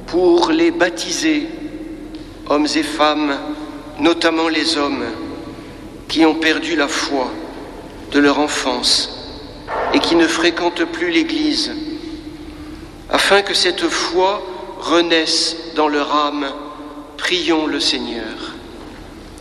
pour les baptisés, hommes et femmes, notamment les hommes, qui ont perdu la foi de leur enfance et qui ne fréquentent plus l'Église, afin que cette foi renaisse dans leur âme. Prions le Seigneur.